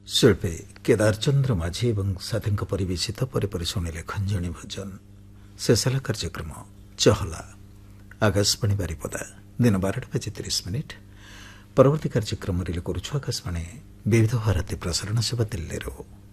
शिल्पी केदार चंद्र माझी एवं साथी परिवेशित परिपरि शुणिले खंजणी भजन शेष कार्यक्रम चहला आकाशवाणी बारिपदा दिन 12:30 परवर्ती कार्यक्रम रिले करुछु आकाशवाणी विविध भारती प्रसारण सेवा दिल्ली।